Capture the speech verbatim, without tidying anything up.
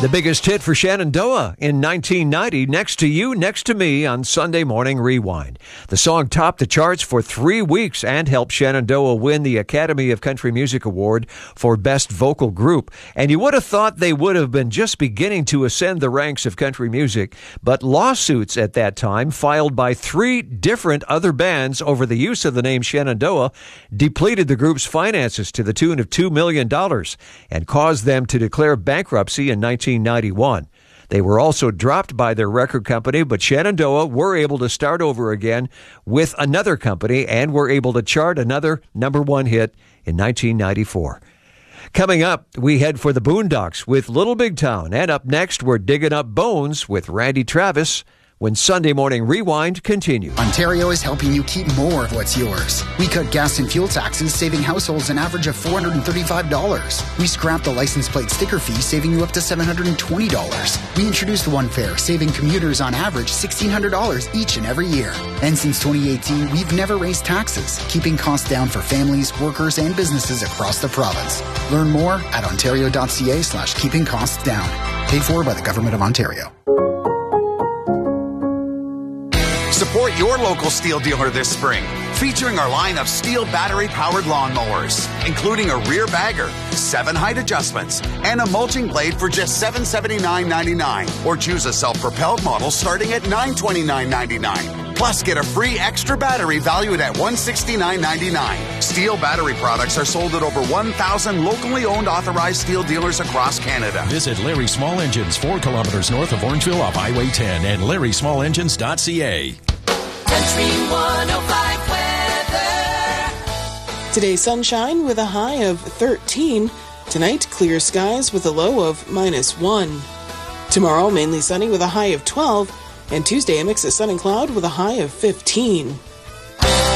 The biggest hit for Shenandoah in nineteen ninety, Next to You, Next to Me on Sunday Morning Rewind. The song topped the charts for three weeks and helped Shenandoah win the Academy of Country Music Award for Best Vocal Group. And you would have thought they would have been just beginning to ascend the ranks of country music, but lawsuits at that time, filed by three different other bands over the use of the name Shenandoah, depleted the group's finances to the tune of two million dollars and caused them to declare bankruptcy in nineteen ninety-one. They were also dropped by their record company, but Shenandoah were able to start over again with another company and were able to chart another number one hit in nineteen ninety-four. Coming up, we head for the Boondocks with Little Big Town, and up next, we're digging up bones with Randy Travis when Sunday Morning Rewind continues. Ontario is helping you keep more of what's yours. We cut gas and fuel taxes, saving households an average of four hundred thirty-five dollars. We scrapped the license plate sticker fee, saving you up to seven hundred twenty dollars. We introduced One Fare, saving commuters on average one thousand six hundred dollars each and every year. And since twenty eighteen, we've never raised taxes, keeping costs down for families, workers, and businesses across the province. Learn more at ontario.ca slash keeping costs down. Paid for by the Government of Ontario. Support your local Steel dealer this spring, featuring our line of Steel battery-powered lawnmowers, including a rear bagger, seven height adjustments, and a mulching blade for just seven hundred seventy-nine dollars and ninety-nine cents, or choose a self-propelled model starting at nine hundred twenty-nine dollars and ninety-nine cents. Plus, get a free extra battery valued at one hundred sixty-nine dollars and ninety-nine cents. Steel battery products are sold at over one thousand locally owned authorized Steel dealers across Canada. Visit Larry Small Engines, four kilometers north of Orangeville off Highway ten, and larry small engines dot c a. Country one oh five weather. Today, sunshine with a high of thirteen. Tonight, clear skies with a low of minus one. Tomorrow, mainly sunny with a high of twelve. And Tuesday, a mix of sun and cloud with a high of fifteen.